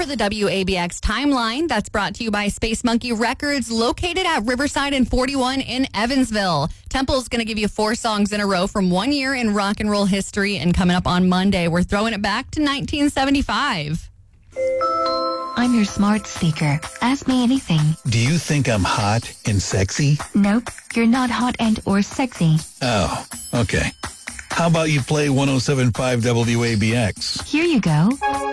for the WABX timeline. That's brought to you by Space Monkey Records, located at Riverside and 41 in Evansville. Temple's going to give you 4 songs in a row from 1 year in rock and roll history. And coming up on Monday, we're throwing it back to 1975. I'm your smart speaker. Ask me anything. Do you think I'm hot and sexy? Nope, you're not hot and or sexy. Oh, okay. How about you play 107.5 WABX? Here you go.